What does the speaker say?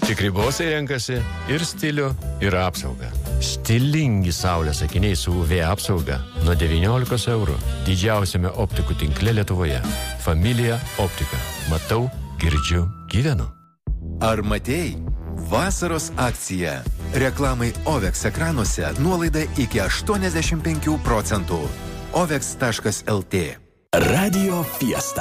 Tikri bosai renkasi ir stilių, ir apsaugą. Stilingi saulės akiniai su UV apsauga nuo 19 eurų. Didžiausiame optikų tinkle Lietuvoje. Familija optika. Matau, girdžiu, gyvenu. Ar matei? Vasaros akcija. Reklamai OVEX ekranuose nuolaida iki 85%. OVEX.lt. Radio Fiesta.